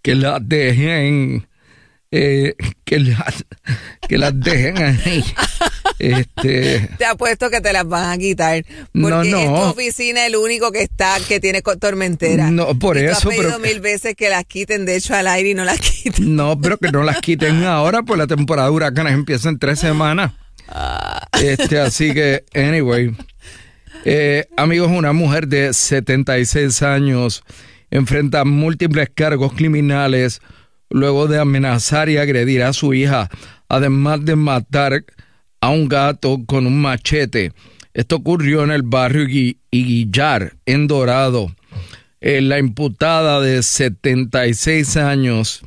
que las dejen, que las dejen ahí. Te apuesto que te las van a quitar. Porque no. es tu oficina el único que tiene tormentera. No, por eso. Tú has pedido 1000 veces que las quiten, de hecho, al aire y no las quiten. No, pero que no las quiten ahora, pues la temporada de huracanes empieza en 3 semanas. Así que, anyway. Amigos, una mujer de 76 años enfrenta múltiples cargos criminales luego de amenazar y agredir a su hija, además de matar a un gato con un machete. Esto ocurrió en el barrio Iguillar, en Dorado. La imputada de 76 años,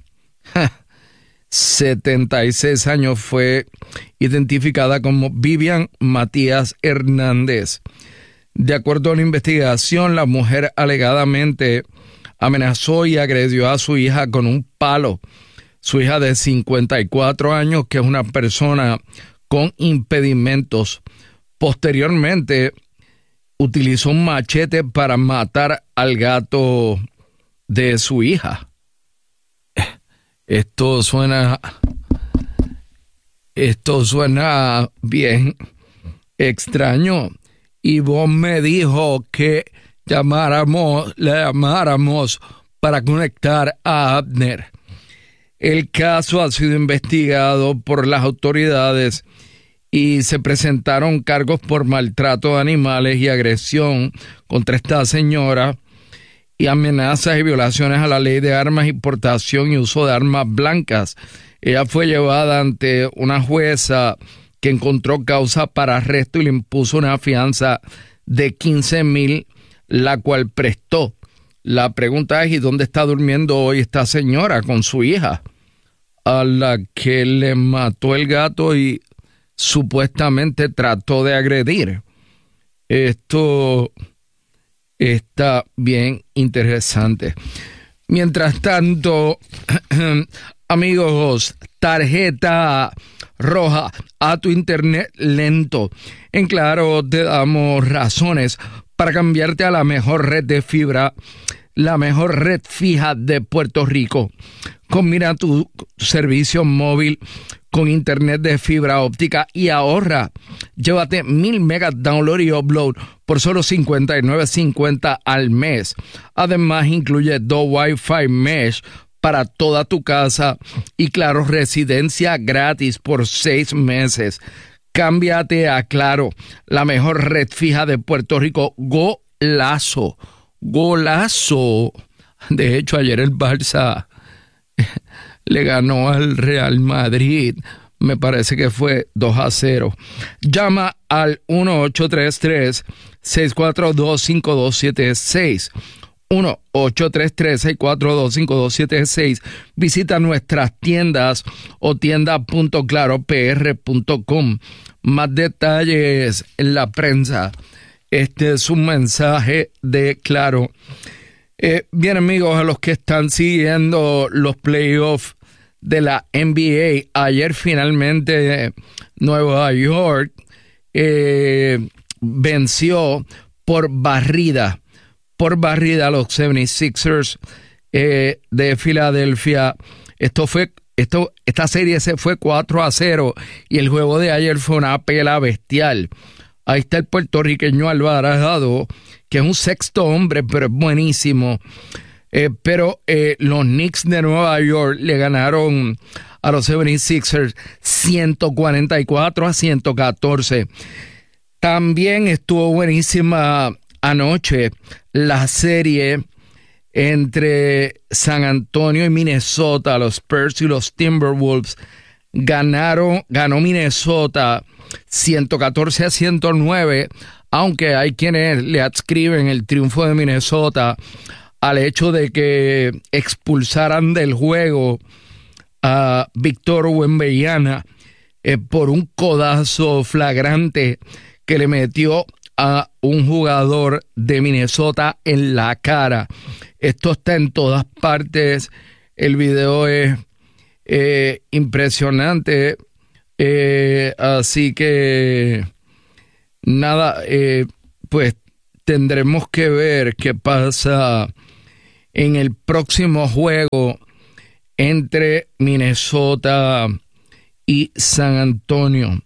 76 años, fue identificada como Vivian Matías Hernández. De acuerdo a la investigación, la mujer alegadamente amenazó y agredió a su hija con un palo. Su hija de 54 años, que es una persona con impedimentos. Posteriormente, utilizó un machete para matar al gato de su hija. Esto suena bien extraño. Ivonne me dijo que le llamáramos para conectar a Abner. El caso ha sido investigado por las autoridades y se presentaron cargos por maltrato de animales y agresión contra esta señora y amenazas y violaciones a la ley de armas, importación y uso de armas blancas. Ella fue llevada ante una jueza que encontró causa para arresto y le impuso una fianza de 15,000, la cual prestó. La pregunta es, ¿y dónde está durmiendo hoy esta señora con su hija, a la que le mató el gato y supuestamente trató de agredir? Esto está bien interesante. Mientras tanto, amigos, tarjeta roja a tu internet lento. En Claro te damos razones para cambiarte a la mejor red de fibra, la mejor red fija de Puerto Rico. Combina tu servicio móvil con internet de fibra óptica y ahorra. Llévate 1000 megas download y upload por solo $59.50 al mes. Además, incluye 2 Wi-Fi mesh para toda tu casa y Claro Residencia gratis por 6 meses. Cámbiate a Claro, la mejor red fija de Puerto Rico. Golazo, golazo. De hecho, ayer el Barça le ganó al Real Madrid. Me parece que fue 2-0. Llama al 1-833-642-5276. 1-833-642-5276. Visita nuestras tiendas o tienda.claropr.com. Más detalles en la prensa. Este es un mensaje de Claro. Bien, amigos, a los que están siguiendo los playoffs de la NBA, ayer finalmente Nueva York venció por barrida a los 76ers de Filadelfia. Esta serie se fue 4-0 y el juego de ayer fue una pela bestial. Ahí está el puertorriqueño Alvarado, que es un sexto hombre, pero es buenísimo. Pero los Knicks de Nueva York le ganaron a los 76ers 144-114. También estuvo buenísima anoche la serie entre San Antonio y Minnesota, los Spurs y los Timberwolves. Ganó Minnesota 114-109, aunque hay quienes le adscriben el triunfo de Minnesota al hecho de que expulsaran del juego a Víctor Wembanyama por un codazo flagrante que le metió a un jugador de Minnesota en la cara. Esto está en todas partes. El video es impresionante. Así que nada, pues tendremos que ver qué pasa en el próximo juego entre Minnesota y San Antonio.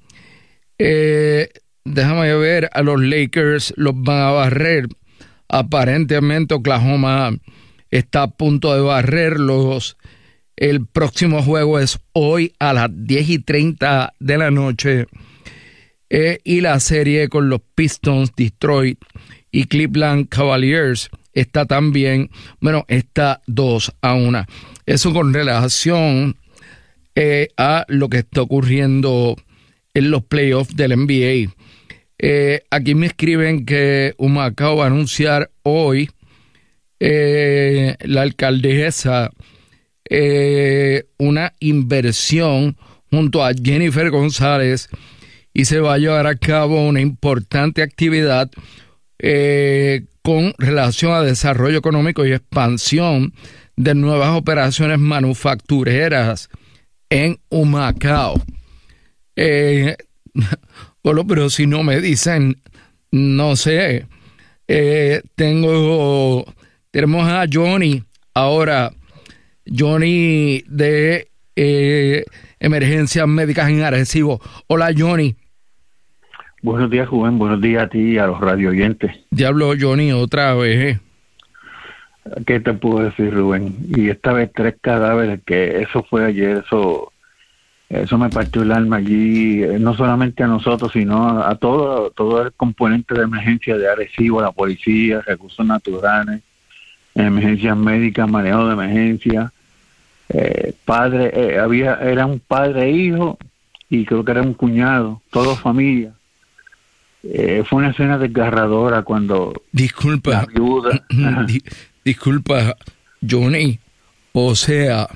Déjame ver, a los Lakers los van a barrer. Aparentemente Oklahoma está a punto de barrerlos. El próximo juego es hoy a las 10:30 de la noche. Y la serie con los Pistons, Detroit y Cleveland Cavaliers está también, está 2-1. Eso con relación a lo que está ocurriendo en los playoffs del NBA. Aquí me escriben que Humacao va a anunciar hoy la alcaldesa una inversión junto a Jennifer González y se va a llevar a cabo una importante actividad con relación a desarrollo económico y expansión de nuevas operaciones manufactureras en Humacao. Bueno, pero si no me dicen, no sé. Tenemos a Johnny ahora, Johnny de Emergencias Médicas en Arecibo. Hola, Johnny. Buenos días, Rubén. Buenos días a ti y a los radio oyentes. Diablo, Johnny, otra vez. ¿Qué te puedo decir, Rubén? Y esta vez 3 cadáveres, que eso fue ayer, eso me partió el alma allí, no solamente a nosotros, sino a todo el componente de emergencia de Arecibo, la policía, recursos naturales, emergencias médicas, manejo de emergencia, era un padre e hijo, y creo que era un cuñado, todo familia. Fue una escena desgarradora cuando disculpa, la viuda... disculpa, Johnny, o sea...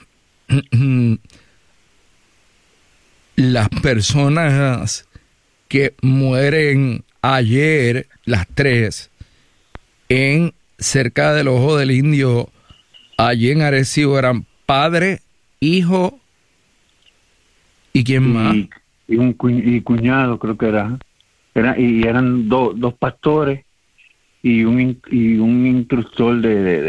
las personas que mueren ayer, las 3, en cerca del Ojo del Indio, allí en Arecibo, eran padre, hijo y quién más. Y cuñado, creo que era. Y eran dos pastores y un instructor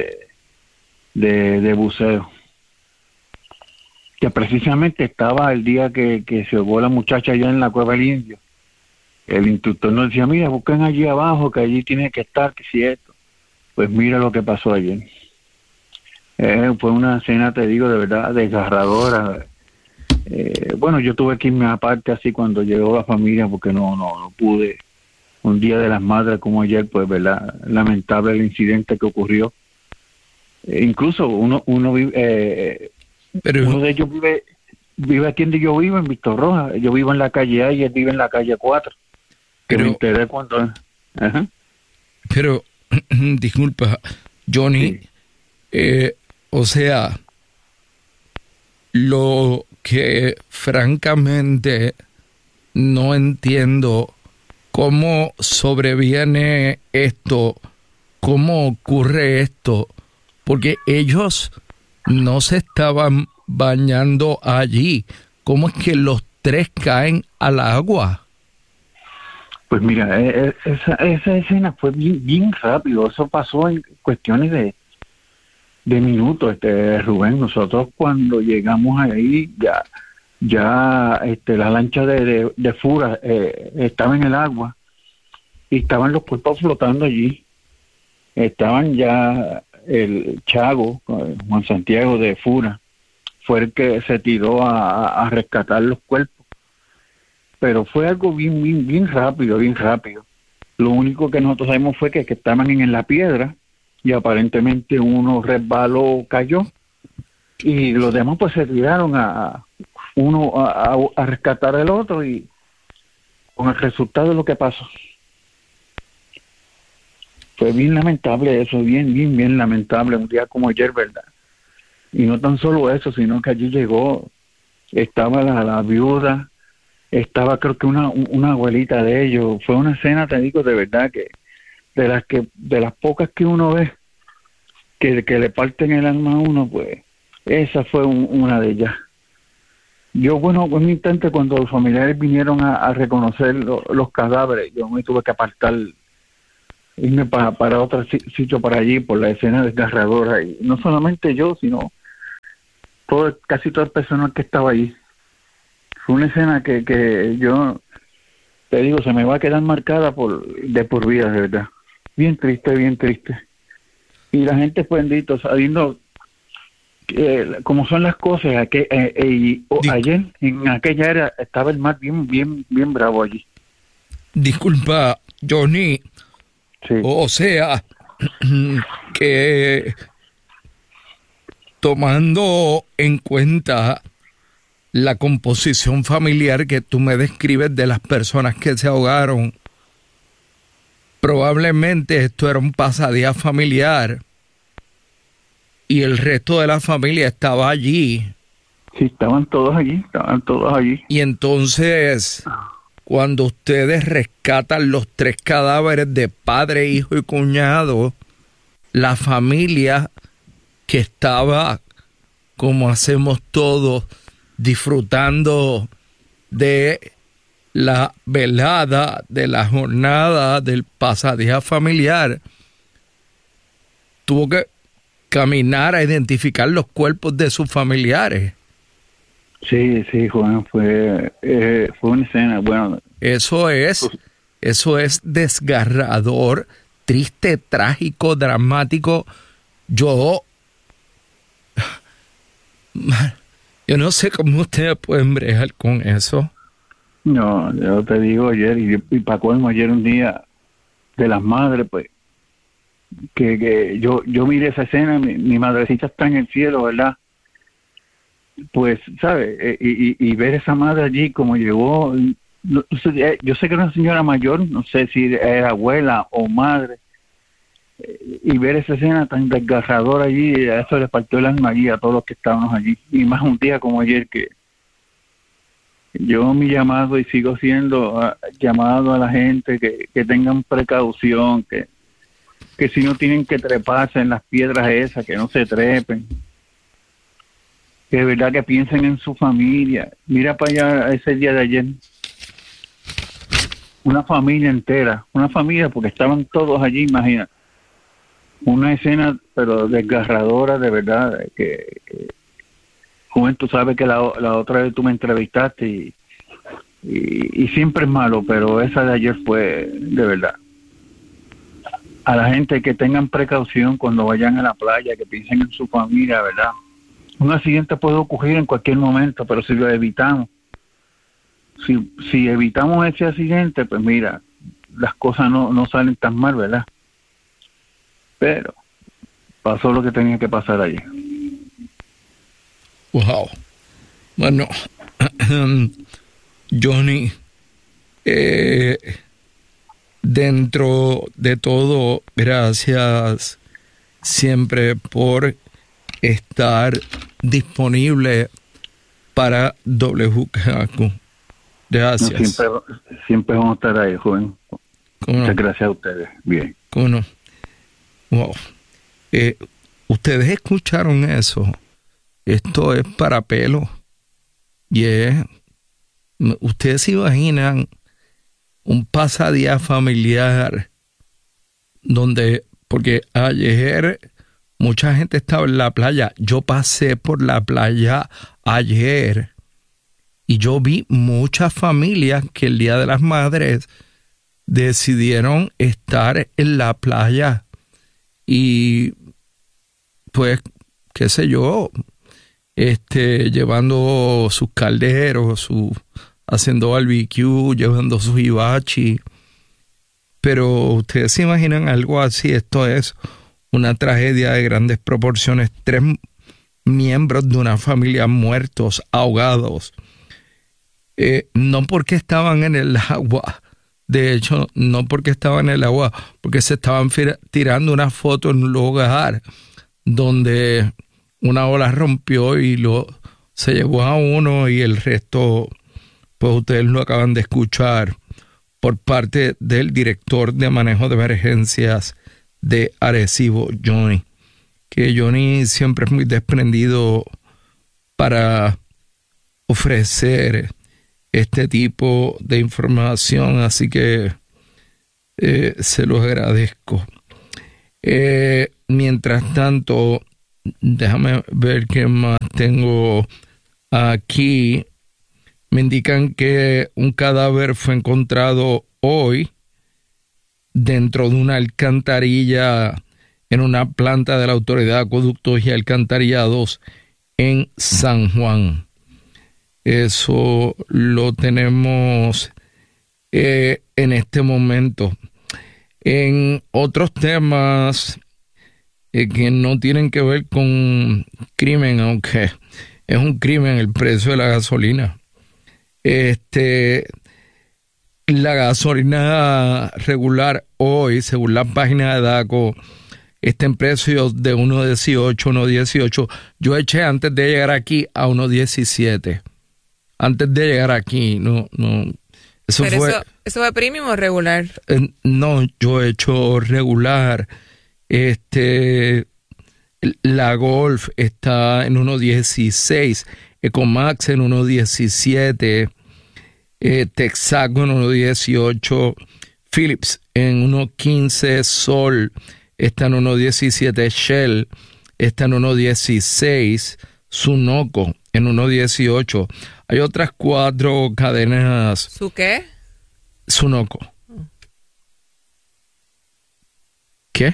de buceo, que precisamente estaba el día que se ahogó la muchacha allá en la Cueva del Indio. El instructor nos decía, mira, busquen allí abajo, que allí tiene que estar, que si esto. Pues mira lo que pasó ayer. Fue una escena, te digo, de verdad, desgarradora. Bueno, yo tuve que irme aparte así cuando llegó la familia, porque no pude. Un día de las madres como ayer, pues, verdad, lamentable el incidente que ocurrió. Incluso uno vive... Pero uno de ellos vive aquí donde yo vivo, en Víctor Rojas. Yo vivo en la calle A y él vive en la calle 4. Pero, me enteré cuando... Ajá. Pero, disculpa, Johnny, Sí. O sea, lo que francamente no entiendo, cómo sobreviene esto, cómo ocurre esto, porque ellos no se estaban bañando allí. ¿Cómo es que los 3 caen al agua? Pues mira, esa escena fue bien rápido. Eso pasó en cuestiones de minutos, Rubén. Nosotros cuando llegamos ahí ya la lancha de Fura estaba en el agua y estaban los cuerpos flotando allí. Estaban ya el Chago, Juan Santiago de Fura, fue el que se tiró a rescatar los cuerpos. Pero fue algo bien rápido. Lo único que nosotros sabemos fue que estaban en la piedra y aparentemente uno resbaló, cayó, y los demás pues se tiraron a rescatar el otro, y con el resultado de lo que pasó. Fue bien lamentable eso, bien lamentable, un día como ayer, ¿verdad? Y no tan solo eso, sino que allí llegó, estaba la viuda, estaba creo que una abuelita de ellos. Fue una escena, te digo, de verdad, que de las pocas que uno ve que le parten el alma a uno, pues esa fue una de ellas. Yo, bueno, en un instante cuando los familiares vinieron a reconocer los cadáveres, yo me tuve que apartar, irme para otro sitio para allí por la escena desgarradora, y no solamente yo, sino casi todo el personal que estaba allí. Fue una escena que yo te digo, se me va a quedar marcada de por vida, de verdad. Bien triste, bien triste. Y la gente, pues, bendito, sabiendo cómo son las cosas, ayer en aquella era estaba el mar bien bravo allí. Disculpa, Johnny. Sí. O sea, que tomando en cuenta la composición familiar que tú me describes de las personas que se ahogaron, probablemente esto era un pasadía familiar y el resto de la familia estaba allí. Sí, estaban todos allí. Y entonces, cuando ustedes rescatan los 3 cadáveres de padre, hijo y cuñado, la familia que estaba, como hacemos todos, disfrutando de la velada, de la jornada, del pasadía familiar, tuvo que caminar a identificar los cuerpos de sus familiares. Sí, Juan, fue una escena, bueno. Eso es desgarrador, triste, trágico, dramático. Yo no sé cómo ustedes pueden bregar con eso. No, yo te digo ayer, y para colmo, ayer un día de las madres, pues, que yo miré esa escena, mi madrecita está en el cielo, ¿verdad? Pues, ¿sabes? Y ver esa madre allí como llegó, yo sé que era una señora mayor, no sé si era abuela o madre, y ver esa escena tan desgarradora allí, eso le partió el alma allí a todos los que estábamos allí, y más un día como ayer que yo mi llamado y sigo siendo llamado a la gente que tengan precaución, que si no tienen que treparse en las piedras esas, que no se trepen, que de verdad que piensen en su familia. Mira para allá ese día de ayer, una familia entera, porque estaban todos allí, imagina, una escena pero desgarradora de verdad, que Juven, tú sabes que la otra vez tú me entrevistaste y siempre es malo, pero esa de ayer fue de verdad. A la gente que tengan precaución cuando vayan a la playa, que piensen en su familia, ¿verdad? Un accidente puede ocurrir en cualquier momento, pero si lo evitamos, si evitamos ese accidente, pues mira, las cosas no salen tan mal, ¿verdad? Pero pasó lo que tenía que pasar allí. Wow. Bueno, Johnny, dentro de todo, gracias siempre por estar disponible para WKQ. Gracias. No, siempre vamos a estar ahí, joven. Muchas gracias a ustedes. Bien. ¿Cómo no? Wow. Ustedes escucharon eso. Esto es para pelo. Ustedes se imaginan un pasadía familiar donde, porque ayer mucha gente estaba en la playa. Yo pasé por la playa ayer y yo vi muchas familias que el Día de las Madres decidieron estar en la playa y pues, qué sé yo, llevando sus calderos, haciendo barbecue, llevando sus hibachi. Pero ustedes se imaginan algo así. Esto es una tragedia de grandes proporciones. 3 miembros de una familia muertos, ahogados. No porque estaban en el agua. De hecho, no porque estaban en el agua, porque se estaban tirando una foto en un lugar donde una ola rompió y se llevó a uno y el resto, pues ustedes lo acaban de escuchar por parte del director de manejo de emergencias de Arecibo, Johnny. Que Johnny siempre es muy desprendido para ofrecer este tipo de información, así que se los agradezco. Mientras tanto, Déjame ver qué más tengo aquí. Me indican que un cadáver fue encontrado hoy dentro de una alcantarilla en una planta de la Autoridad de Acueductos y Alcantarillados en San Juan. Eso lo tenemos en este momento. En otros temas que no tienen que ver con crimen, aunque es un crimen el precio de la gasolina. La gasolina regular hoy, según la página de DACO, está en precios de 1.18, 1.18. Yo eché antes de llegar aquí a 1.17. Antes de llegar aquí, no. Eso fue premium o regular. No, yo he hecho regular. La Golf está en 1.16, Ecomax en 1.17, Texaco en 1.18, Philips en 1.15, Sol está en 1.17, Shell está en 1.16, Sunoco en 1.18. Hay otras 4 cadenas. ¿Su qué? Sunoco. ¿Qué?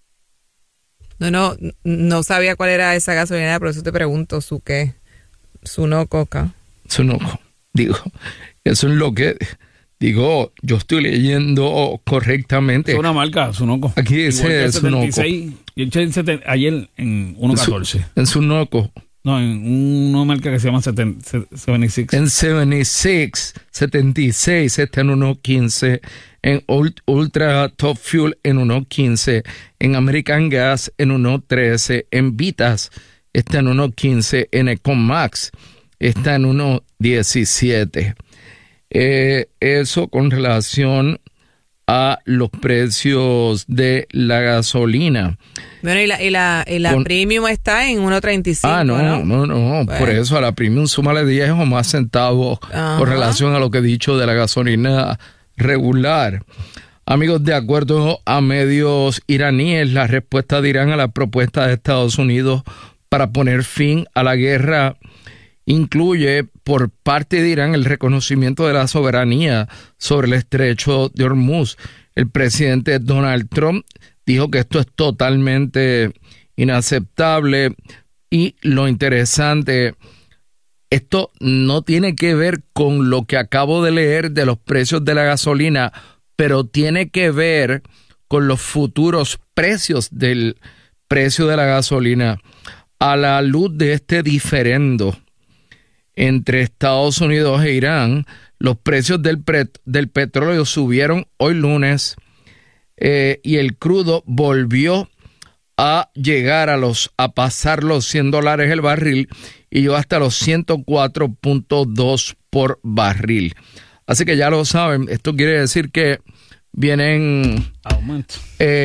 No sabía cuál era esa gasolinera, por eso te pregunto, ¿su qué? Sunoco, ¿ca? Sunoco. Digo, eso es lo que... Digo, yo estoy leyendo correctamente. Es una marca, Sunoco. Aquí dice Sunoco. 76, yo eché ayer en 1.14. En Sunoco. No, en una marca que se llama 76. En 76 está en 1.15. En Ultra Top Fuel en 1.15. En American Gas en 1.13. En Vitas está en 1.15. En Ecomax está en 1.17. Eso con relación a los precios de la gasolina. Bueno, y la premium está en 1.35. No. Bueno. Por eso a la premium súmale 10 o más centavos. Ajá. Con relación a lo que he dicho de la gasolina regular. Amigos, de acuerdo a medios iraníes, la respuesta de Irán a la propuesta de Estados Unidos para poner fin a la guerra incluye por parte de Irán el reconocimiento de la soberanía sobre el estrecho de Hormuz. El presidente Donald Trump dijo que esto es totalmente inaceptable y lo interesante, esto no tiene que ver con lo que acabo de leer de los precios de la gasolina, pero tiene que ver con los futuros precios del precio de la gasolina. A la luz de este diferendo entre Estados Unidos e Irán, los precios del petróleo subieron hoy lunes y el crudo volvió a llegar a pasar los $100 el barril y llegó hasta los 104.2 por barril. Así que ya lo saben, esto quiere decir que vienen aumentos.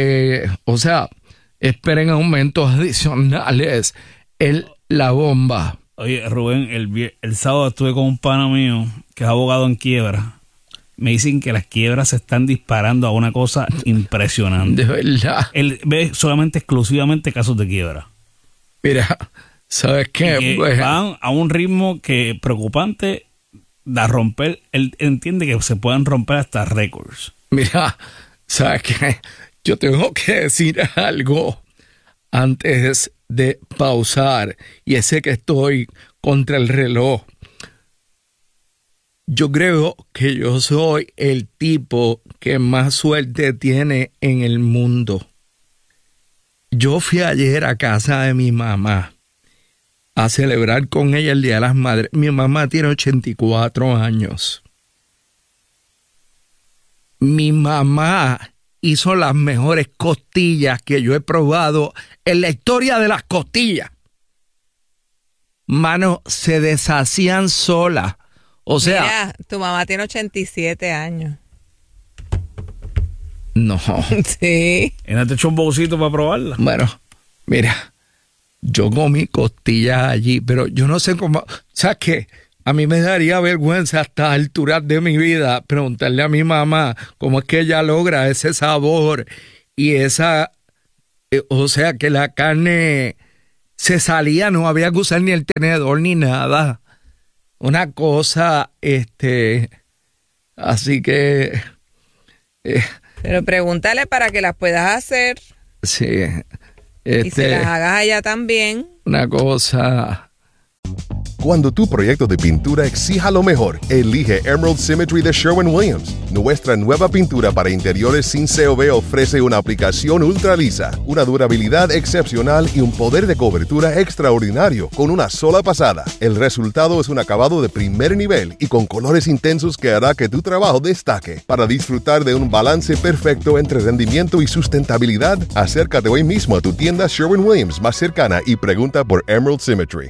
Esperen aumentos adicionales en la bomba. Oye, Rubén, el sábado estuve con un pana mío que es abogado en quiebra. Me dicen que las quiebras se están disparando a una cosa impresionante. De verdad. Él ve solamente, exclusivamente casos de quiebra. Mira, ¿sabes qué? Pues, van a un ritmo que preocupante de romper. Él entiende que se pueden romper hasta récords. Mira, ¿sabes qué? Yo tengo que decir algo antes de pausar, y ese que estoy contra el reloj. Yo creo que yo soy el tipo que más suerte tiene en el mundo. Yo fui ayer a casa de mi mamá a celebrar con ella el Día de las Madres. Mi mamá tiene 84 años. Mi mamá hizo las mejores costillas que yo he probado en la historia de las costillas. Mano, se deshacían solas. O sea... Mira, tu mamá tiene 87 años. No. Sí. ¿Y no te echó un bolsito para probarla? Bueno, mira, yo comí costillas allí, pero yo no sé cómo... ¿Sabes qué? A mí me daría vergüenza a estas alturas de mi vida preguntarle a mi mamá cómo es que ella logra ese sabor y esa... O sea, que la carne se salía, no había que usar ni el tenedor ni nada. Una cosa, así que... Pero pregúntale para que las puedas hacer. Sí. Y se las hagas allá también. Una cosa... Cuando tu proyecto de pintura exija lo mejor, elige Emerald Symmetry de Sherwin-Williams. Nuestra nueva pintura para interiores sin COV ofrece una aplicación ultra lisa, una durabilidad excepcional y un poder de cobertura extraordinario con una sola pasada. El resultado es un acabado de primer nivel y con colores intensos que hará que tu trabajo destaque. Para disfrutar de un balance perfecto entre rendimiento y sustentabilidad, acércate hoy mismo a tu tienda Sherwin-Williams más cercana y pregunta por Emerald Symmetry.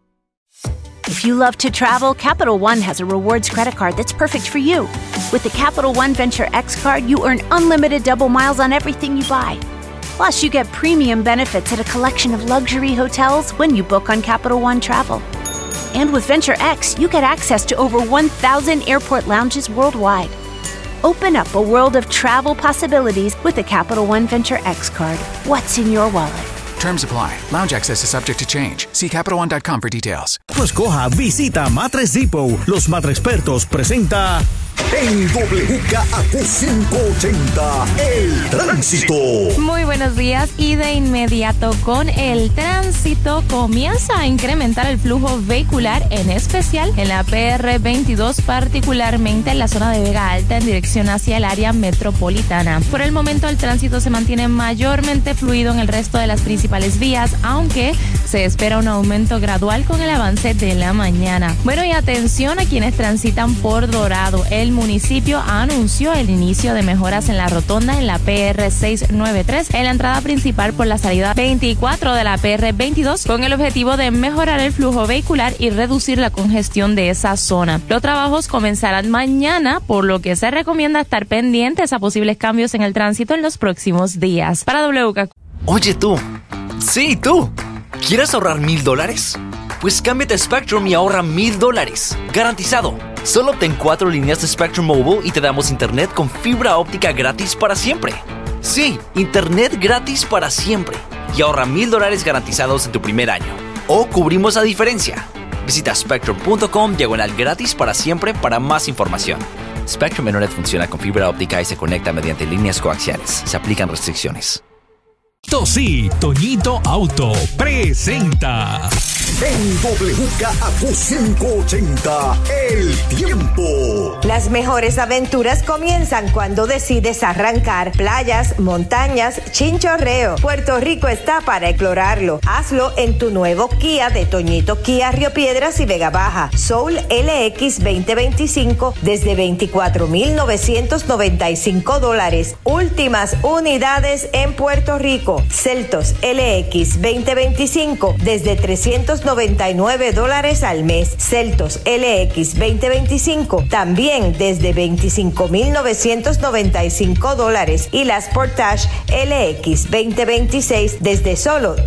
If you love to travel, Capital One has a rewards credit card that's perfect for you. With the Capital One Venture X card, you earn unlimited double miles on everything you buy. Plus, you get premium benefits at a collection of luxury hotels when you book on Capital One Travel. And with Venture X, you get access to over 1,000 airport lounges worldwide. Open up a world of travel possibilities with the Capital One Venture X card. What's in your wallet? Terms apply. Lounge access is subject to change. See CapitalOne.com for details. Pues coja, visita Matres Depot. Los Matrespertos presenta En WKAQ 580, el tránsito. Muy buenos días y de inmediato con el tránsito comienza a incrementar el flujo vehicular, en especial en la PR 22, particularmente en la zona de Vega Alta en dirección hacia el área metropolitana. Por el momento el tránsito se mantiene mayormente fluido en el resto de las principales vías, aunque se espera un aumento gradual con el avance de la mañana. Bueno, y atención a quienes transitan por Dorado. El municipio anunció el inicio de mejoras en la rotonda en la PR 693 en la entrada principal por la salida 24 de la PR 22 con el objetivo de mejorar el flujo vehicular y reducir la congestión de esa zona. Los trabajos comenzarán mañana, por lo que se recomienda estar pendientes a posibles cambios en el tránsito en los próximos días. Para WKQ. Oye tú, sí tú, ¿quieres ahorrar $1,000? Pues cámbiate a Spectrum y ahorra $1,000, garantizado. Solo obtén 4 líneas de Spectrum Mobile y te damos internet con fibra óptica gratis para siempre. Sí, internet gratis para siempre. Y ahorra $1,000 garantizados en tu primer año. O cubrimos la diferencia. Visita spectrum.com/gratis para siempre para más información. Spectrum Internet funciona con fibra óptica y se conecta mediante líneas coaxiales. Se aplican restricciones. Sí, Toñito Auto presenta En WKAQ 580, el tiempo. Las mejores aventuras comienzan cuando decides arrancar. Playas, montañas, chinchorreo. Puerto Rico está para explorarlo. Hazlo en tu nuevo Kia de Toñito Kia Río Piedras y Vega Baja. Soul LX 2025 desde $24,995. Últimas unidades en Puerto Rico. Celtos LX 2025 desde $399 al mes. Celtos LX 2025 también desde $25,995 y la Sportage LX 2026 desde solo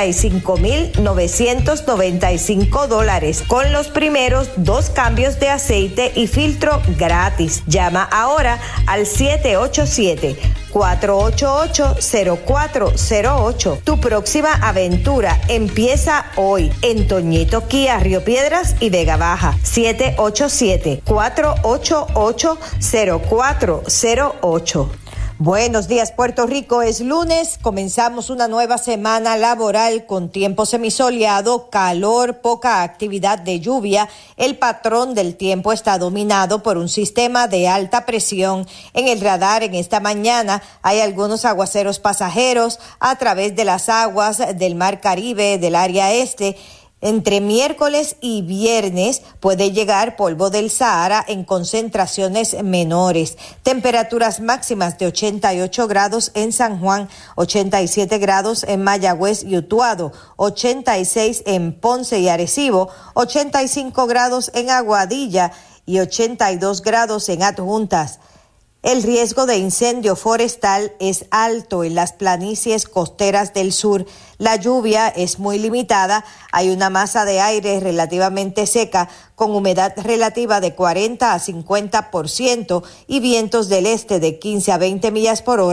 $35,995 con los primeros 2 cambios de aceite y filtro gratis. Llama ahora al 787-488-0408. Tu próxima aventura empieza hoy en Toñito Kia Río Piedras y Vega Baja. 787-488-0408. Buenos días, Puerto Rico. Es lunes, comenzamos una nueva semana laboral con tiempo semisoleado, calor, poca actividad de lluvia. El patrón del tiempo está dominado por un sistema de alta presión. En el radar en esta mañana hay algunos aguaceros pasajeros a través de las aguas del Mar Caribe, del área este. Entre miércoles y viernes puede llegar polvo del Sahara en concentraciones menores. Temperaturas máximas de 88 grados en San Juan, 87 grados en Mayagüez y Utuado, 86 en Ponce y Arecibo, 85 grados en Aguadilla y 82 grados en Adjuntas. El riesgo de incendio forestal es alto en las planicies costeras del sur. La lluvia es muy limitada. Hay una masa de aire relativamente seca con humedad relativa de 40 a 50% y vientos del este de 15 a 20 millas por hora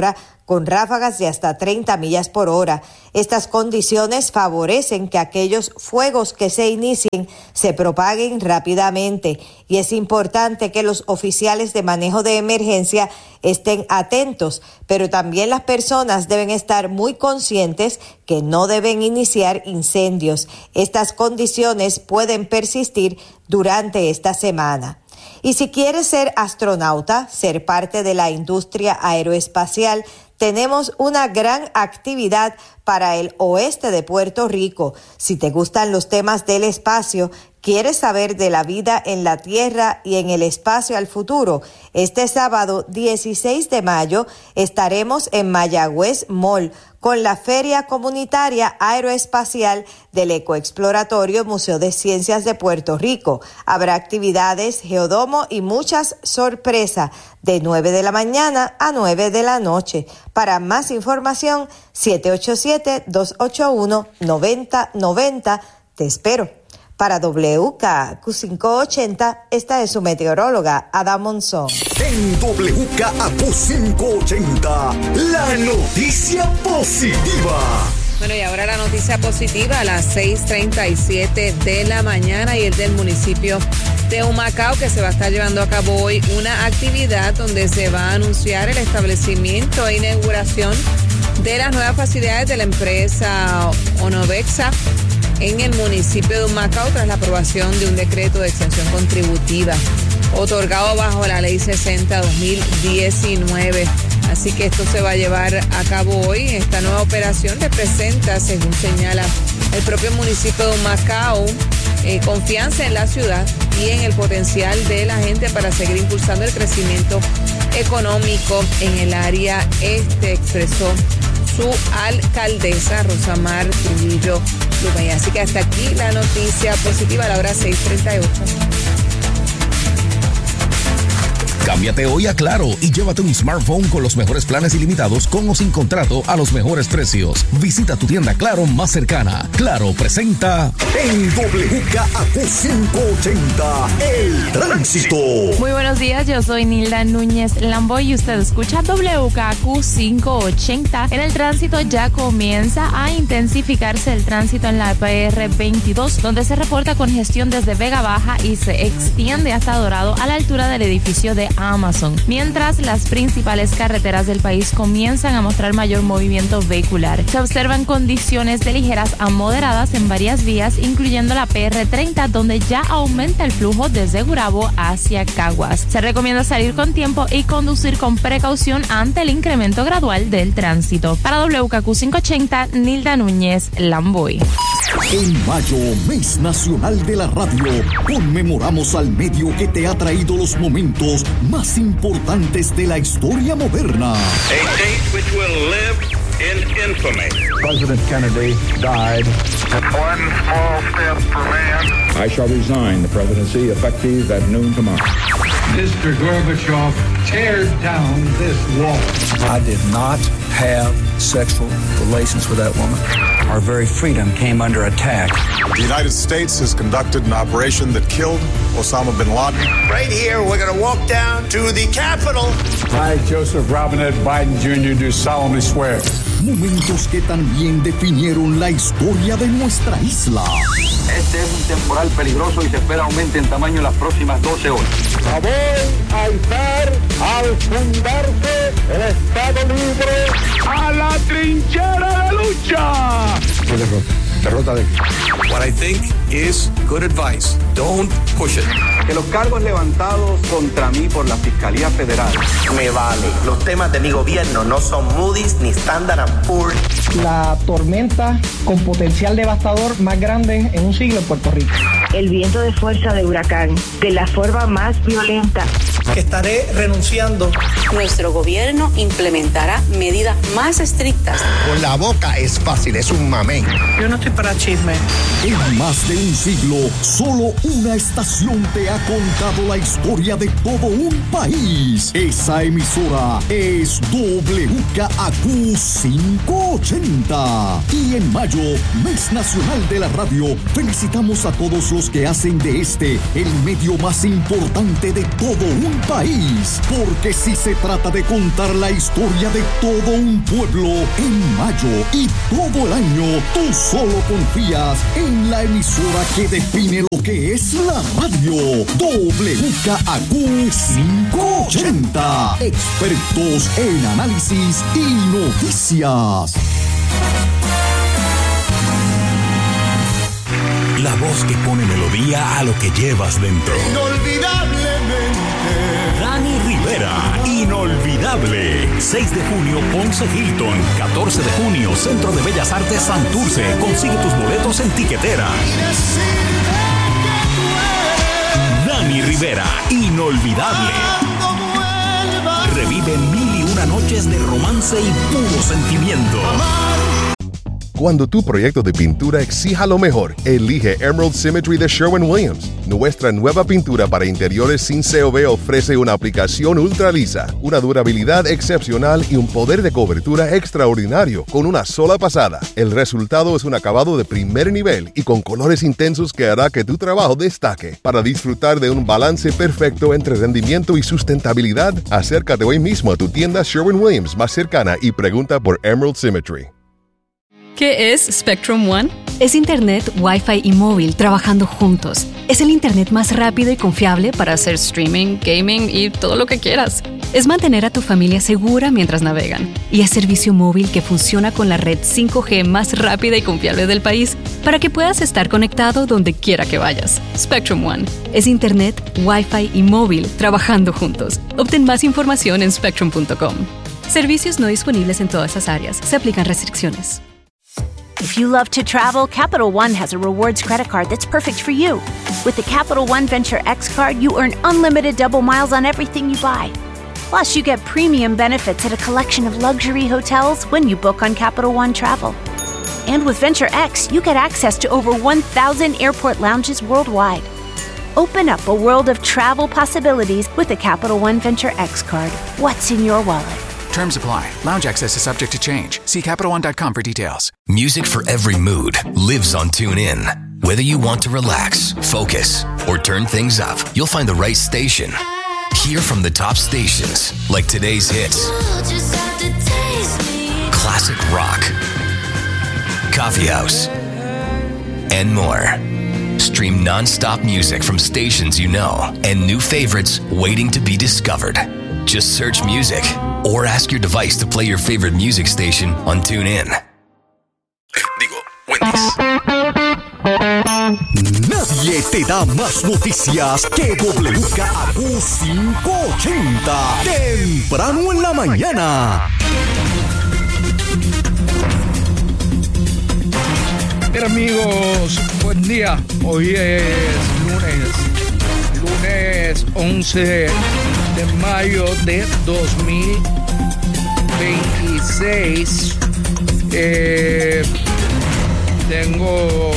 con ráfagas de hasta 30 millas por hora. Estas condiciones favorecen que aquellos fuegos que se inicien se propaguen rápidamente y es importante que los oficiales de manejo de emergencia estén atentos, pero también las personas deben estar muy conscientes que no deben iniciar incendios. Estas condiciones pueden persistir durante esta semana. Y si quieres ser astronauta, ser parte de la industria aeroespacial, tenemos una gran actividad para el oeste de Puerto Rico. Si te gustan los temas del espacio, ¿quieres saber de la vida en la Tierra y en el espacio al futuro? Este sábado 16 de mayo estaremos en Mayagüez Mall con la Feria Comunitaria Aeroespacial del Ecoexploratorio Museo de Ciencias de Puerto Rico. Habrá actividades, geodomo y muchas sorpresas de 9 de la mañana a 9 de la noche. Para más información, 787-281-9090. Te espero. Para WKQ580, esta es su meteoróloga, Ada Monzón. En WKQ580, la noticia positiva. Bueno, y ahora la noticia positiva a las 6:37 de la mañana y el del municipio de Humacao, que se va a estar llevando a cabo hoy una actividad donde se va a anunciar el establecimiento e inauguración de las nuevas facilidades de la empresa Onovexa en el municipio de Humacao tras la aprobación de un decreto de exención contributiva otorgado bajo la Ley 60/2019. Así que esto se va a llevar a cabo hoy. Esta nueva operación representa, según señala el propio municipio de Humacao, confianza en la ciudad y en el potencial de la gente para seguir impulsando el crecimiento económico en el área este, expresó su alcaldesa Rosamar Trujillo Lumey. Así que hasta aquí la noticia positiva a la hora 6:38. Cámbiate hoy a Claro y llévate un smartphone con los mejores planes ilimitados con o sin contrato a los mejores precios. Visita tu tienda Claro más cercana. Claro presenta en WKQ580 el tránsito. Muy buenos días, yo soy Nilda Núñez Lamboy y usted escucha WKQ580. En el tránsito ya comienza a intensificarse el tránsito en la PR22, donde se reporta congestión desde Vega Baja y se extiende hasta Dorado a la altura del edificio de Amazon, mientras las principales carreteras del país comienzan a mostrar mayor movimiento vehicular. Se observan condiciones de ligeras a moderadas en varias vías, incluyendo la PR30, donde ya aumenta el flujo desde Gurabo hacia Caguas. Se recomienda salir con tiempo y conducir con precaución ante el incremento gradual del tránsito. Para WKQ580, Nilda Núñez Lamboy. En mayo, mes nacional de la radio, conmemoramos al medio que te ha traído los momentos más importantes de la historia moderna. A date which will live in infamy. President Kennedy died. One small step for man. I shall resign the presidency effective at noon tomorrow. Mr. Gorbachev, tear down this wall. I did not have sexual relations with that woman. Our very freedom came under attack. The United States has conducted an operation that killed Osama bin Laden. Right here, we're going to walk down to the Capitol. I, Joseph Robinette Biden Jr., do solemnly swear. Momentos que también definieron la historia de nuestra isla. Este es un temporal peligroso y se espera aumente en tamaño en las próximas 12 horas. Voy a alzar al fundarse el Estado Libre a la trinchera de lucha. ¿Qué derrota? ¿Derrota de qué? What I think is good advice. Don't push it. Que los cargos levantados contra mí por la Fiscalía Federal. Me vale. Los temas de mi gobierno no son Moody's ni Standard & Poor's. La tormenta con potencial devastador más grande en un siglo en Puerto Rico. El viento de fuerza de huracán, de la forma más violenta. Que estaré renunciando. Nuestro gobierno implementará medidas más estrictas. Con la boca es fácil, es un mamey. Yo no estoy para chisme. En más de un siglo, solo una estación te ha contado la historia de todo un país. Esa emisora es WKAQ 580. Y en mayo, Mes Nacional de la Radio, felicitamos a todos los que hacen de este el medio más importante de todo un país. Porque si se trata de contar la historia de todo un pueblo, en mayo y todo el año, tú solo confías en la emisora que define lo que es la radio. WKAQ 580. Expertos en análisis y noticias. La voz que pone melodía a lo que llevas dentro. Inolvidablemente. Dani Rivera, inolvidable. 6 de junio, Ponce Hilton. 14 de junio, Centro de Bellas Artes Santurce. Consigue tus boletos en Tiquetera. Dani Rivera, inolvidable. Revive 1001 noches de romance y puro sentimiento. Cuando tu proyecto de pintura exija lo mejor, elige Emerald Symmetry de Sherwin-Williams. Nuestra nueva pintura para interiores sin COV ofrece una aplicación ultra lisa, una durabilidad excepcional y un poder de cobertura extraordinario con una sola pasada. El resultado es un acabado de primer nivel y con colores intensos que hará que tu trabajo destaque. Para disfrutar de un balance perfecto entre rendimiento y sustentabilidad, acércate hoy mismo a tu tienda Sherwin-Williams más cercana y pregunta por Emerald Symmetry. ¿Qué es Spectrum One? Es Internet, Wi-Fi y móvil trabajando juntos. Es el Internet más rápido y confiable para hacer streaming, gaming y todo lo que quieras. Es mantener a tu familia segura mientras navegan. Y es servicio móvil que funciona con la red 5G más rápida y confiable del país para que puedas estar conectado donde quiera que vayas. Spectrum One. Es Internet, Wi-Fi y móvil trabajando juntos. Obtén más información en spectrum.com. Servicios no disponibles en todas las áreas. Se aplican restricciones. If you love to travel, Capital One has a rewards credit card that's perfect for you. With the Capital One Venture X card, you earn unlimited double miles on everything you buy. Plus, you get premium benefits at a collection of luxury hotels when you book on Capital One Travel. And with Venture X, you get access to over 1,000 airport lounges worldwide. Open up a world of travel possibilities with the Capital One Venture X card. What's in your wallet? Terms apply. Lounge access is subject to change. See CapitalOne.com for details. Music for every mood lives on TuneIn. Whether you want to relax, focus, or turn things up, you'll find the right station. Hear from the top stations like today's hits, classic rock, coffee house, and more. Stream non-stop music from stations you know and new favorites waiting to be discovered. Just search music or ask your device to play your favorite music station on TuneIn. Wendy's. Nadie te da más noticias que WKAQ 580. Temprano en la mañana. Bien, amigos, buen día. Hoy es lunes 11 de mayo de 2026. Tengo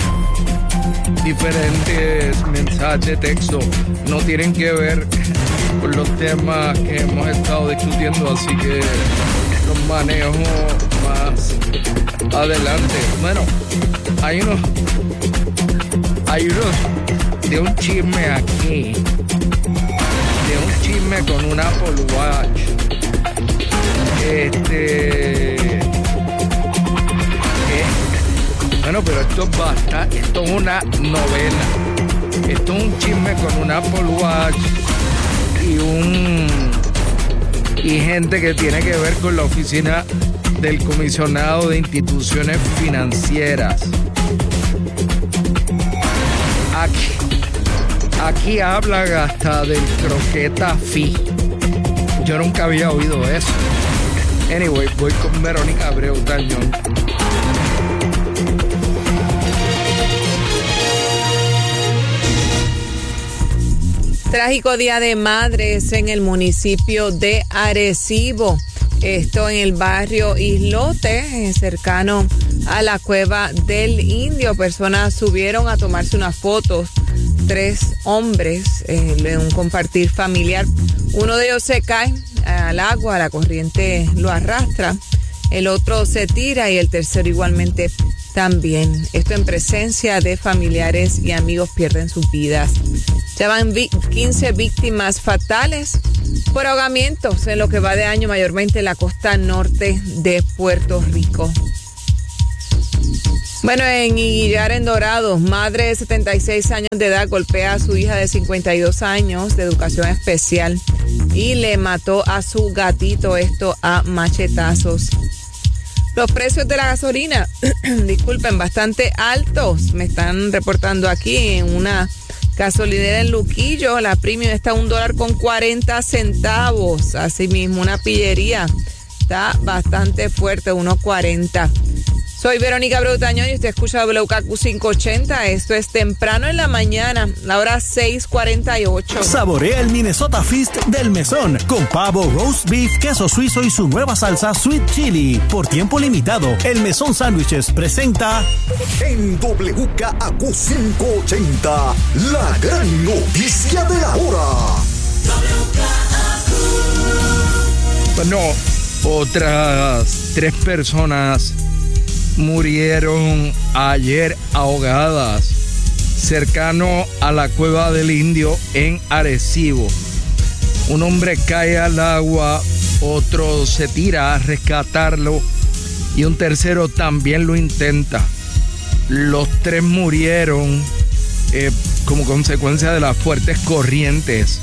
diferentes mensajes de texto. No tienen que ver con los temas que hemos estado discutiendo, así que los manejo más adelante. Bueno, hay unos de un chisme aquí, de un chisme con un Apple Watch. Bueno, pero esto es una novela. Esto es un chisme con un Apple Watch y gente que tiene que ver con la oficina del comisionado de instituciones financieras. Aquí hablan hasta del croqueta fee. Yo nunca había oído eso. Anyway, voy con Verónica Abreu Tañón. Trágico Día de Madres en el municipio de Arecibo. Esto en el barrio Islote, cercano a la Cueva del Indio. Personas subieron a tomarse unas fotos. 3 hombres en un compartir familiar. Uno de ellos se cae al agua, la corriente lo arrastra. El otro se tira y el tercero igualmente también. Esto en presencia de familiares y amigos pierden sus vidas. Ya van 15 víctimas fatales por ahogamientos en lo que va de año, mayormente en la costa norte de Puerto Rico. Bueno, en Iguillar, en Dorado, madre de 76 años de edad golpea a su hija de 52 años de educación especial y le mató a su gatito, esto a machetazos. Los precios de la gasolina, disculpen, bastante altos. Me están reportando aquí en una gasolinera en Luquillo. La premium está a $1.40. Asimismo, una pillería está bastante fuerte, 1.40. Soy Verónica Brutañón y usted escucha WKQ 580. Esto es temprano en la mañana, la hora 6:48. Saborea el Minnesota Feast del Mesón con pavo, roast beef, queso suizo y su nueva salsa Sweet Chili. Por tiempo limitado, el Mesón Sándwiches presenta en WKQ 580, la gran noticia de la hora. Bueno, otras 3 personas murieron ayer ahogadas cercano a la Cueva del Indio en Arecibo. Un hombre cae al agua, otro se tira a rescatarlo y un tercero también lo intenta. Los 3 murieron como consecuencia de las fuertes corrientes.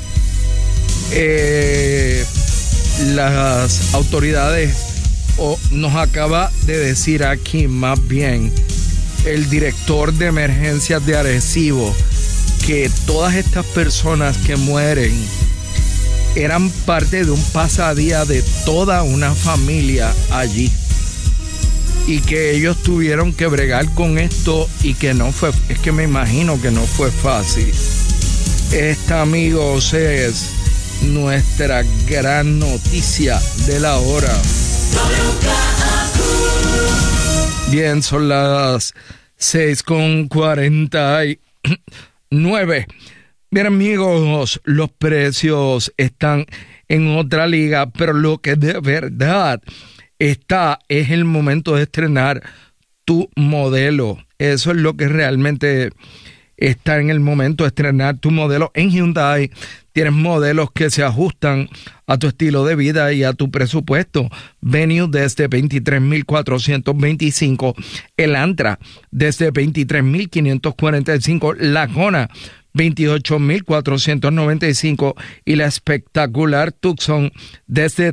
Las autoridades nos acaba de decir aquí, más bien, el director de emergencias de Arecibo, que todas estas personas que mueren eran parte de un pasadía de toda una familia allí y que ellos tuvieron que bregar con esto y que no fue, es que me imagino que no fue fácil. Esta, amigos, es nuestra gran noticia de la hora. Bien, son las 6:49. Bien, amigos, los precios están en otra liga, pero lo que de verdad está es el momento de estrenar tu modelo. Eso es lo que realmente está en el momento de estrenar tu modelo en Hyundai. Tienes modelos que se ajustan a tu estilo de vida y a tu presupuesto. Venue desde $23,425. El Antra desde $23,545. La Kona $28,495. Y la espectacular Tucson desde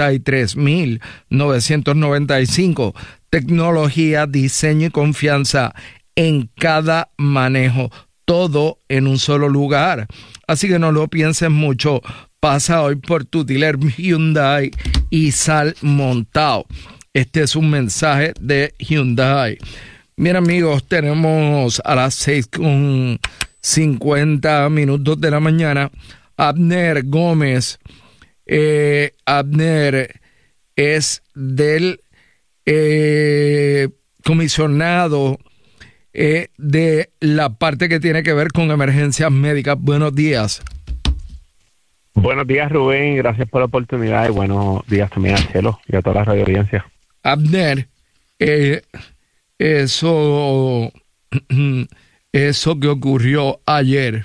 $33,995. Tecnología, diseño y confianza en cada manejo. Todo en un solo lugar. Así que no lo pienses mucho. Pasa hoy por tu dealer Hyundai y sal montado. Este es un mensaje de Hyundai. Bien, amigos, tenemos a las 6:50 de la mañana Abner Gómez. Abner es del comisionado de la parte que tiene que ver con emergencias médicas. Buenos días. Buenos días, Rubén. Gracias por la oportunidad y buenos días también a Cielo y a toda la radio audiencia. Abner, eso que ocurrió ayer,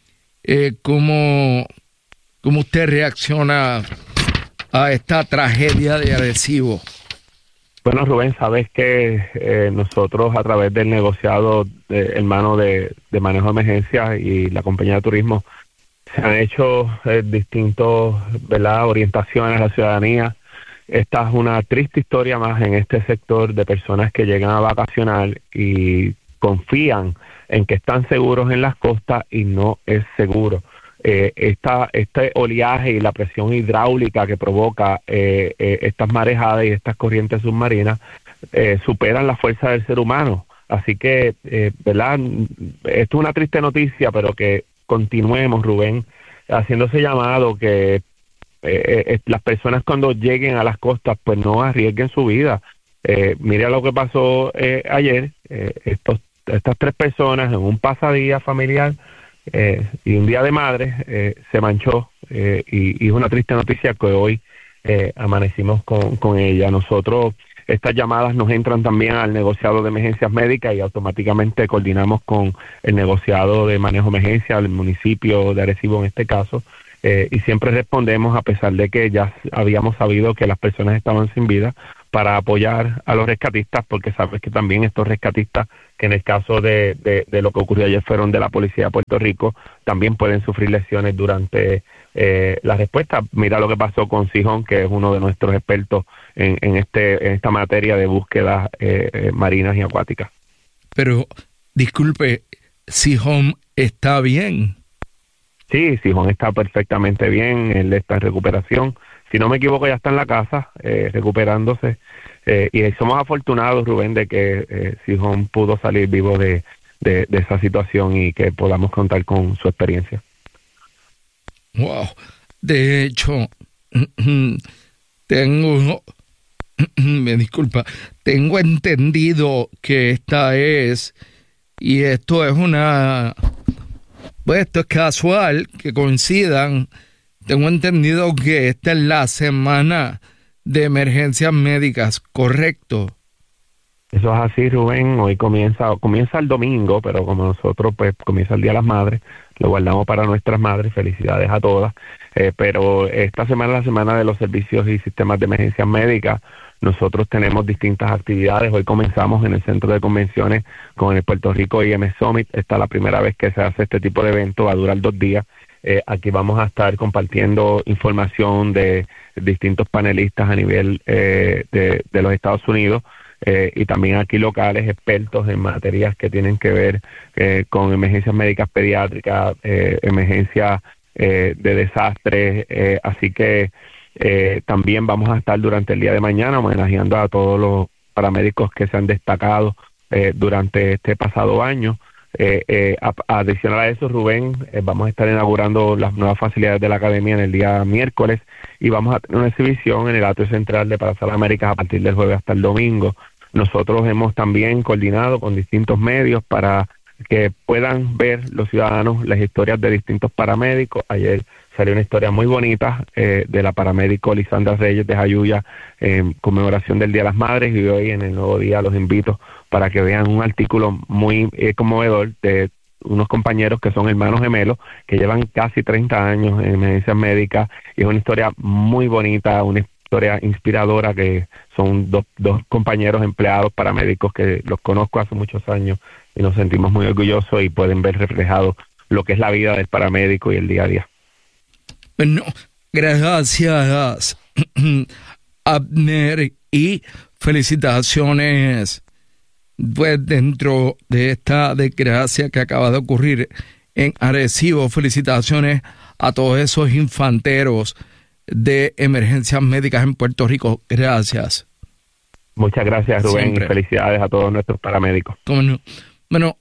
¿cómo usted reacciona a esta tragedia de Arecibo? Bueno, Rubén, sabes que nosotros a través del negociado hermano de manejo de emergencias y la compañía de turismo se han hecho distintos, ¿verdad?, orientaciones a la ciudadanía. Esta es una triste historia más en este sector de personas que llegan a vacacionar y confían en que están seguros en las costas y no es seguro. Este oleaje y la presión hidráulica que provoca estas marejadas y estas corrientes submarinas superan la fuerza del ser humano. Así que, ¿verdad? Esto es una triste noticia, pero que continuemos, Rubén, haciendo ese llamado que las personas cuando lleguen a las costas, pues no arriesguen su vida. Mira lo que pasó ayer, estas 3 personas en un pasadía familiar y un día de madre se manchó y es una triste noticia que hoy amanecimos con ella. Nosotros, estas llamadas nos entran también al negociado de emergencias médicas y automáticamente coordinamos con el negociado de manejo de emergencia, el municipio de Arecibo en este caso, y siempre respondemos a pesar de que ya habíamos sabido que las personas estaban sin vida, para apoyar a los rescatistas, porque sabes que también estos rescatistas, que en el caso de lo que ocurrió ayer fueron de la Policía de Puerto Rico, también pueden sufrir lesiones durante la respuesta. Mira lo que pasó con Sijón, que es uno de nuestros expertos en esta materia de búsquedas marinas y acuáticas. Pero, disculpe, ¿Sijón está bien? Sí, Sijón está perfectamente bien, él está en recuperación. Si no me equivoco, ya está en la casa, recuperándose. Y somos afortunados, Rubén, de que Sijón pudo salir vivo de esa situación y que podamos contar con su experiencia. Wow. De hecho, tengo entendido que esto es casual, que coincidan. Tengo entendido que esta es la semana de emergencias médicas, ¿correcto? Eso es así, Rubén. Hoy comienza el domingo, pero como nosotros pues comienza el Día de las Madres, lo guardamos para nuestras madres. Felicidades a todas. Pero esta semana es la semana de los servicios y sistemas de emergencias médicas. Nosotros tenemos distintas actividades. Hoy comenzamos en el Centro de Convenciones con el Puerto Rico IM Summit. Esta es la primera vez que se hace este tipo de evento. Va a durar 2 días. Aquí vamos a estar compartiendo información de distintos panelistas a nivel de los Estados Unidos y también aquí locales, expertos en materias que tienen que ver con emergencias médicas pediátricas, emergencias de desastres. Así que también vamos a estar durante el día de mañana homenajeando a todos los paramédicos que se han destacado durante este pasado año. Adicional a eso, Rubén, vamos a estar inaugurando las nuevas facilidades de la academia en el día miércoles y vamos a tener una exhibición en el atrio central de Plaza Las Américas a partir del jueves hasta el domingo. Nosotros hemos también coordinado con distintos medios para que puedan ver los ciudadanos las historias de distintos paramédicos. Ayer salió una historia muy bonita de la paramédico Lisandra Reyes de Jayuya en conmemoración del Día de las Madres, y hoy en el Nuevo Día los invito para que vean un artículo muy conmovedor de unos compañeros que son hermanos gemelos que llevan casi 30 años en emergencias médicas, y es una historia muy bonita, una historia inspiradora, que son dos compañeros empleados paramédicos que los conozco hace muchos años y nos sentimos muy orgullosos y pueden ver reflejado lo que es la vida del paramédico y el día a día. Bueno, gracias, Abner, y felicitaciones pues dentro de esta desgracia que acaba de ocurrir en Arecibo. Felicitaciones a todos esos infanteros de emergencias médicas en Puerto Rico. Gracias. Muchas gracias, Rubén. Siempre. Y felicidades a todos nuestros paramédicos. ¿Cómo no? Bueno,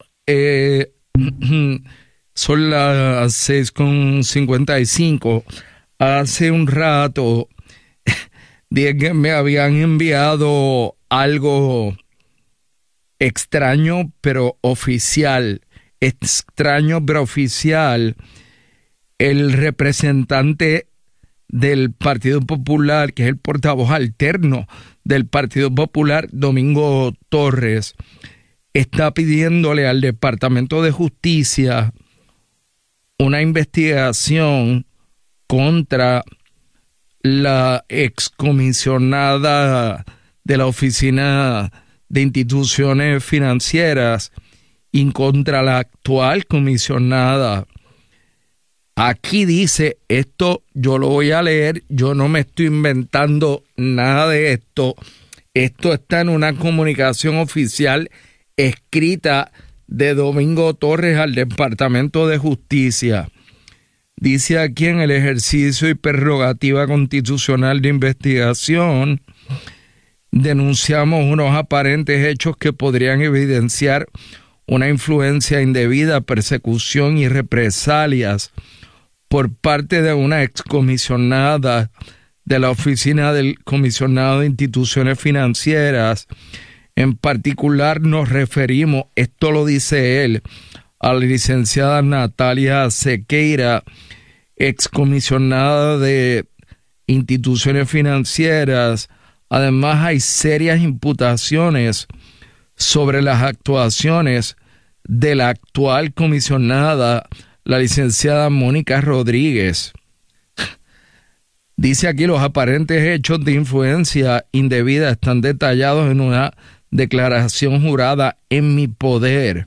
son las 6:55. Hace un rato dije que me habían enviado algo extraño pero oficial. Extraño pero oficial. El representante del Partido Popular, que es el portavoz alterno del Partido Popular, Domingo Torres, está pidiéndole al Departamento de Justicia una investigación contra la excomisionada de la Oficina de Instituciones Financieras y contra la actual comisionada. Aquí dice, esto yo lo voy a leer, yo no me estoy inventando nada de esto. Esto está en una comunicación oficial escrita de Domingo Torres al Departamento de Justicia. Dice aquí: en el ejercicio y prerrogativa constitucional de investigación, denunciamos unos aparentes hechos que podrían evidenciar una influencia indebida, persecución y represalias por parte de una excomisionada de la Oficina del Comisionado de Instituciones Financieras. En particular nos referimos, esto lo dice él, a la licenciada Natalia Sequeira, excomisionada de instituciones financieras. Además, hay serias imputaciones sobre las actuaciones de la actual comisionada, la licenciada Mónica Rodríguez. Dice aquí, los aparentes hechos de influencia indebida están detallados en una declaración jurada en mi poder.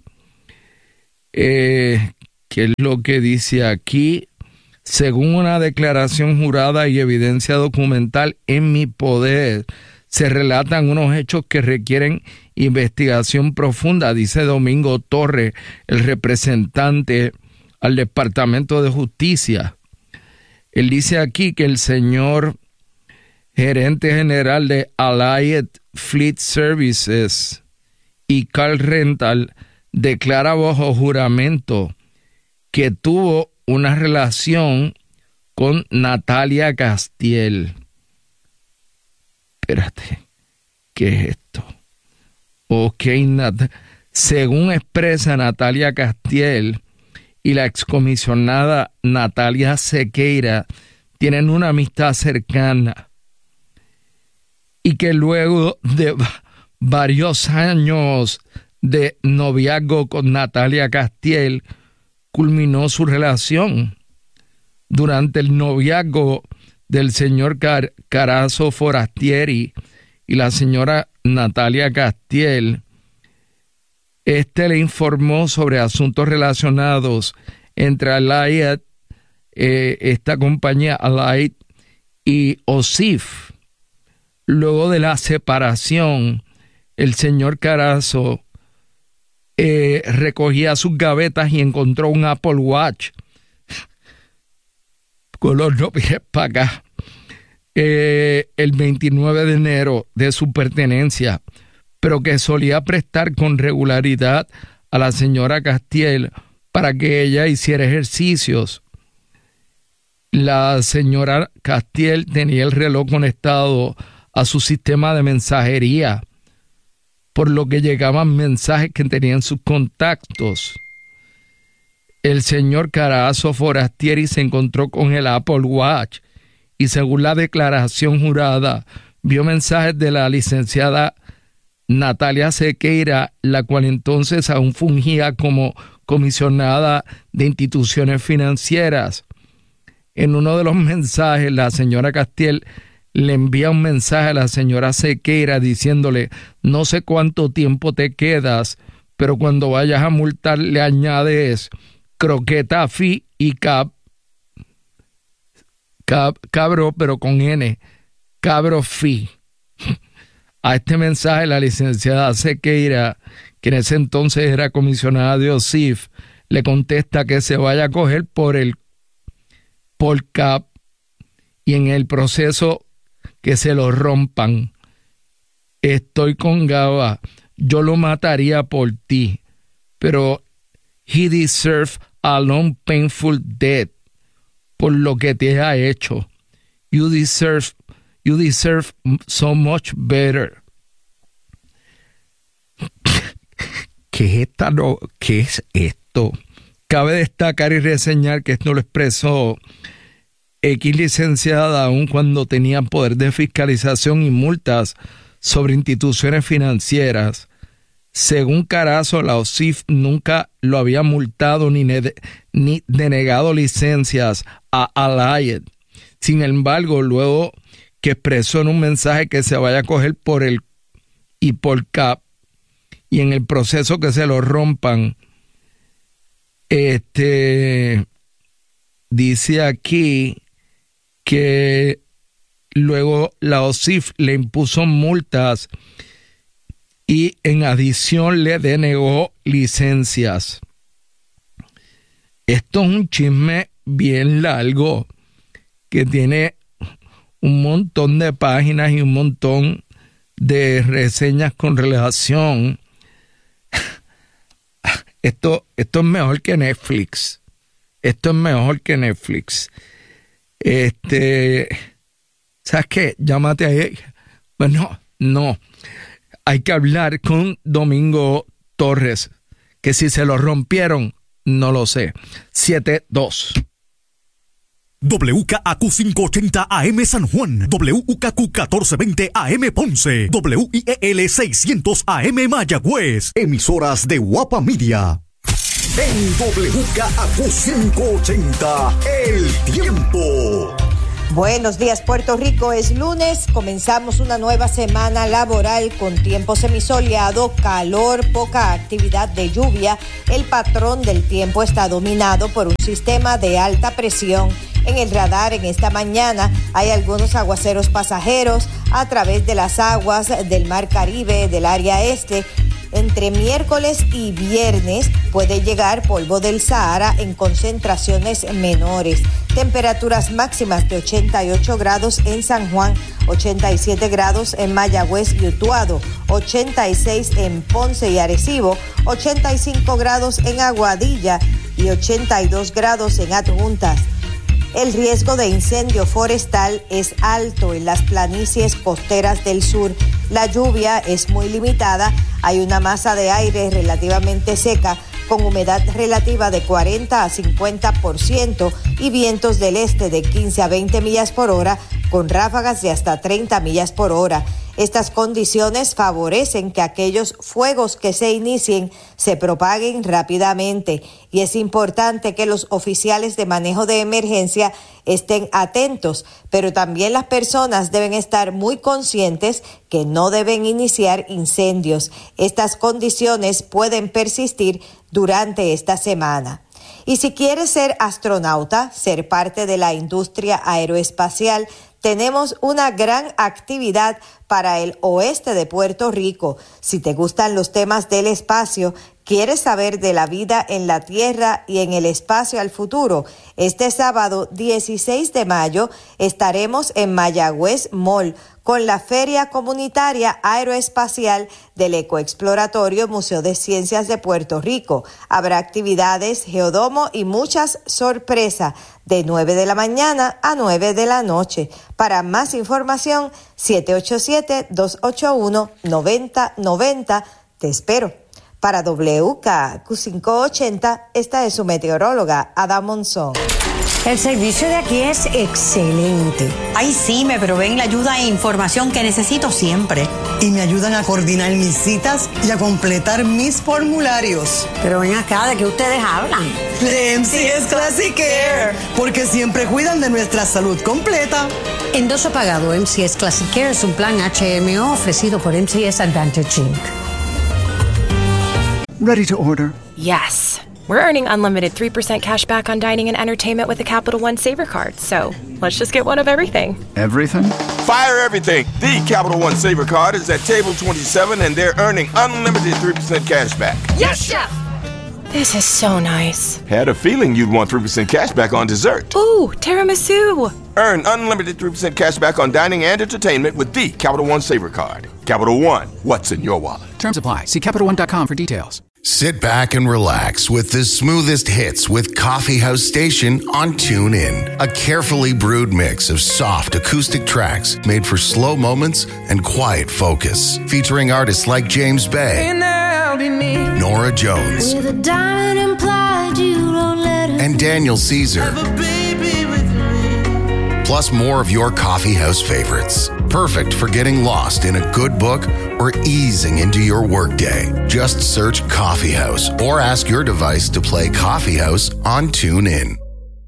¿Qué es lo que dice aquí? Según una declaración jurada y evidencia documental en mi poder, se relatan unos hechos que requieren investigación profunda, dice Domingo Torres, el representante al Departamento de Justicia. Él dice aquí que el señor gerente general de Allied Fleet Services y Car Rental declara bajo juramento que tuvo una relación con Natalia Castiel. Espérate, ¿qué es esto? Ok, según expresa Natalia Castiel y la excomisionada Natalia Sequeira, tienen una amistad cercana y que luego de varios años de noviazgo con Natalia Castiel, culminó su relación. Durante el noviazgo del señor Carazo Forastieri y la señora Natalia Castiel, le informó sobre asuntos relacionados entre Allied, esta compañía Allied, y OSIF. Luego de la separación, el señor Carazo recogía sus gavetas y encontró un Apple Watch color no mires para acá, el 29 de enero de su pertenencia, pero que solía prestar con regularidad a la señora Castiel para que ella hiciera ejercicios. La señora Castiel tenía el reloj conectado a su sistema de mensajería, por lo que llegaban mensajes que tenían sus contactos. El señor Carazo Forastieri se encontró con el Apple Watch y, según la declaración jurada, vio mensajes de la licenciada Natalia Sequeira, la cual entonces aún fungía como comisionada de instituciones financieras. En uno de los mensajes, la señora Castiel le envía un mensaje a la señora Sequeira diciéndole: no sé cuánto tiempo te quedas, pero cuando vayas a multar le añades croqueta fi y cabro, pero con N, cabro fi. A este mensaje la licenciada Sequeira, que en ese entonces era comisionada de OSIF, le contesta que se vaya a coger por cap y en el proceso que se lo rompan. Estoy con Gaba, yo lo mataría por ti, pero he deserve a long painful death por lo que te ha hecho. You deserve so much better. ¿Qué es esto? Cabe destacar y reseñar que esto lo expresó X licenciada aun cuando tenía poder de fiscalización y multas sobre instituciones financieras. Según Carazo, la OSIF nunca lo había multado ni denegado licencias a Allied. Sin embargo, luego que expresó en un mensaje que se vaya a coger por el y por cap y en el proceso que se lo rompan, dice aquí que luego la OSIF le impuso multas y en adición le denegó licencias. Esto es un chisme bien largo que tiene un montón de páginas y un montón de reseñas con relación. Esto es mejor que Netflix. esto es mejor que Netflix. ¿Sabes qué? Llámate ahí. Bueno, no. Hay que hablar con Domingo Torres, que si se lo rompieron, no lo sé. 72. WKAQ 580 AM San Juan, WKQ 1420 AM Ponce, WIEL 600 AM Mayagüez, emisoras de Guapa Media. En WKAQ 580, El Tiempo. Buenos días, Puerto Rico. Es lunes, comenzamos una nueva semana laboral con tiempo semisoleado, calor, poca actividad de lluvia. El patrón del tiempo está dominado por un sistema de alta presión. En el radar en esta mañana hay algunos aguaceros pasajeros a través de las aguas del Mar Caribe, del área este. Entre miércoles y viernes puede llegar polvo del Sahara en concentraciones menores. Temperaturas máximas de 88 grados en San Juan, 87 grados en Mayagüez y Utuado, 86 en Ponce y Arecibo, 85 grados en Aguadilla y 82 grados en Adjuntas. El riesgo de incendio forestal es alto en las planicies costeras del sur. La lluvia es muy limitada. Hay una masa de aire relativamente seca con humedad relativa de 40 a 50% y vientos del este de 15 a 20 millas por hora con ráfagas de hasta 30 millas por hora. Estas condiciones favorecen que aquellos fuegos que se inicien se propaguen rápidamente y es importante que los oficiales de manejo de emergencia estén atentos, pero también las personas deben estar muy conscientes que no deben iniciar incendios. Estas condiciones pueden persistir durante esta semana. Y si quieres ser astronauta, ser parte de la industria aeroespacial, tenemos una gran actividad para el oeste de Puerto Rico. Si te gustan los temas del espacio, ¿quieres saber de la vida en la Tierra y en el espacio al futuro? Este sábado 16 de mayo estaremos en Mayagüez Mall con la Feria Comunitaria Aeroespacial del Ecoexploratorio Museo de Ciencias de Puerto Rico. Habrá actividades, geodomo y muchas sorpresas de 9 de la mañana a 9 de la noche. Para más información, 787-281-9090. Te espero. Para WKQ 580, esta es su meteoróloga, Ada Monzón. El servicio de aquí es excelente. Ay, sí, me proveen la ayuda e información que necesito siempre. Y me ayudan a coordinar mis citas y a completar mis formularios. Pero ven acá, ¿de qué ustedes hablan? De MCS Classic Care, porque siempre cuidan de nuestra salud completa. Endoso pagado MCS Classic Care es un plan HMO ofrecido por MCS Advantage Inc. Ready to order? Yes. We're earning unlimited 3% cash back on dining and entertainment with the Capital One Saver Card. So let's just get one of everything. Everything? Fire everything. The Capital One Saver Card is at table 27 and they're earning unlimited 3% cash back. Yes, Chef! This is so nice. Had a feeling you'd want 3% cash back on dessert. Ooh, tiramisu. Earn unlimited 3% cash back on dining and entertainment with the Capital One Saver Card. Capital One, what's in your wallet? Terms apply. See CapitalOne.com for details. Sit back and relax with the smoothest hits with Coffee House Station on TuneIn. A carefully brewed mix of soft acoustic tracks made for slow moments and quiet focus. Featuring artists like James Bay, Nora Jones, and Daniel Caesar. Plus more of your coffee house favorites. Perfect for getting lost in a good book or easing into your workday. Just search Coffee House or ask your device to play Coffee House on TuneIn.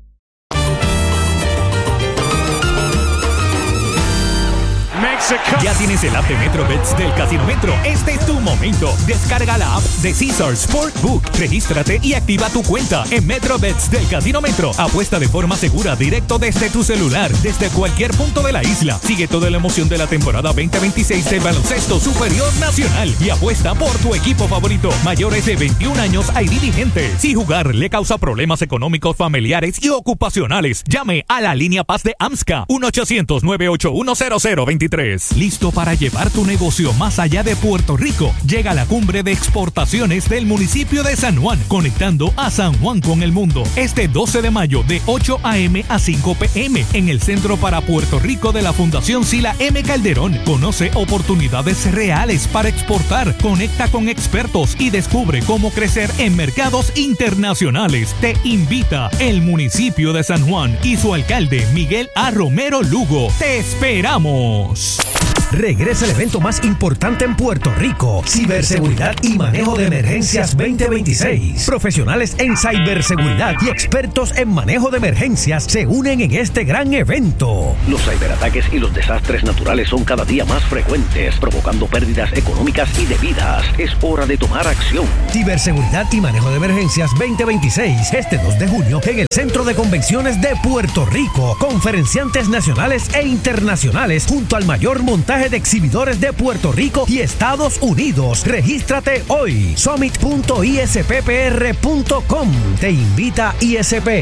Ya tienes el app de MetroBets del Casino Metro. Este es tu momento. Descarga la app de Caesars Sportbook. Regístrate y activa tu cuenta en MetroBets del Casino Metro. Apuesta de forma segura directo desde tu celular, desde cualquier punto de la isla. Sigue toda la emoción de la temporada 2026 del Baloncesto Superior Nacional y apuesta por tu equipo favorito. Mayores de 21 años ID vigente. Si jugar le causa problemas económicos, familiares y ocupacionales, llame a la línea Paz de AMSCA 1-800-981-0023. Express. Listo para llevar tu negocio más allá de Puerto Rico. Llega la cumbre de exportaciones del municipio de San Juan, conectando a San Juan con el mundo. Este 12 de mayo de 8 a.m. a 5 p.m. en el Centro para Puerto Rico de la Fundación Sila M. Calderón. Conoce oportunidades reales para exportar. Conecta con expertos y descubre cómo crecer en mercados internacionales. Te invita el municipio de San Juan y su alcalde Miguel A. Romero Lugo. ¡Te esperamos! Regresa el evento más importante en Puerto Rico, Ciberseguridad y Manejo de Emergencias 2026. Profesionales en ciberseguridad y expertos en manejo de emergencias se unen en este gran evento. Los ciberataques y los desastres naturales son cada día más frecuentes, provocando pérdidas económicas y de vidas. Es hora de tomar acción. Ciberseguridad y Manejo de Emergencias 2026, este 2 de junio en el Centro de Convenciones de Puerto Rico. Conferenciantes nacionales e internacionales junto al mayor montaje de exhibidores de Puerto Rico y Estados Unidos. Regístrate hoy. Summit.isppr.com. Te invita ISP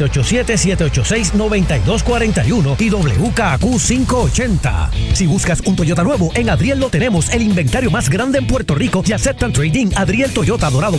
787-786-9241 y WKQ 580. Si buscas un Toyota nuevo, en Adriel lo tenemos, el inventario más grande en Puerto Rico y aceptan trading. Adriel Toyota Dorado